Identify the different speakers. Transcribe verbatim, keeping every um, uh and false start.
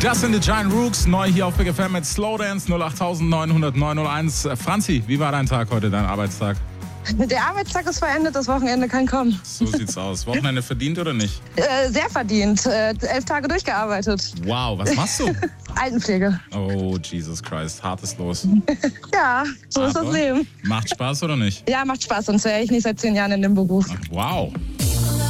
Speaker 1: Justin the Giant Rooks, neu hier auf Big F M mit Slowdance null acht neun null null neun null eins. Franzi, wie war dein Tag heute, dein Arbeitstag?
Speaker 2: Der Arbeitstag ist verendet, das Wochenende kann kommen.
Speaker 1: So sieht's aus. Wochenende verdient oder nicht?
Speaker 2: Äh, sehr verdient. Äh, elf Tage durchgearbeitet.
Speaker 1: Wow, was machst du?
Speaker 2: Altenpflege.
Speaker 1: Oh, Jesus Christ, hartes Los.
Speaker 2: Ja, so ist das
Speaker 1: Aber
Speaker 2: Leben.
Speaker 1: Macht Spaß oder nicht?
Speaker 2: Ja, macht Spaß, sonst wäre ich nicht seit zehn Jahren in dem Beruf.
Speaker 1: Ach, wow.